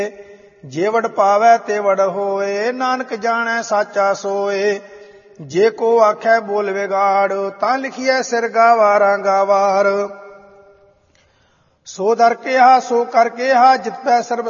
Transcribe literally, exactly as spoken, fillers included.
ਜੇ ਵਡ ਪਾਵੈ ਤੇ ਵਡ ਹੋਏ, ਨਾਨਕ ਜਾਣੈ ਸਾਚਾ ਸੋਏ। ਜੇ ਕੋ ਆਖੈ ਬੋਲ ਵਿਗਾੜ, ਤਾਂ ਲਿਖੀਐ ਸਿਰ ਗਾਵਾਰਾਂ ਗਾਵਾਰ। ਸੋ ਦਰ ਕਿਹਾ ਸੋ ਕਰ ਕਿਹਾ, ਜਿਤ ਪੈ ਸਰਬ